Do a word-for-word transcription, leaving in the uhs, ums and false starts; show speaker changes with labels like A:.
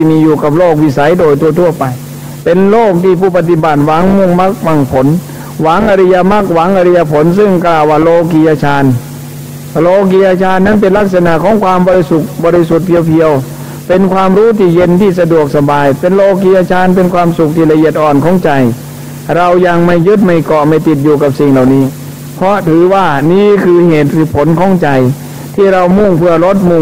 A: มีอยู่กับโลกวิสัยโดยทั่วๆไปเป็นโลกที่ผู้ปฏิบัติหวังมุ่งมรรคหวังผลหวังอริยมรรคหวังอริยผลซึ่งกล่าวว่าโลกียฌานโลกียฌานนั้นเป็นลักษณะของความบริสุทธิ์บริสุทธิ์เพียวๆเป็นความรู้ที่เย็นที่สะดวกสบายเป็นโลกียฌานเป็นความสุขที่ละเอียดอ่อนของใจเรายังไม่ยึดไม่เกาะไม่ติดอยู่กับสิ่งเหล่านี้เพราะถือว่านี่คือเหตุคือผลของใจที่เรามุ่งเพื่อลดมุ่ง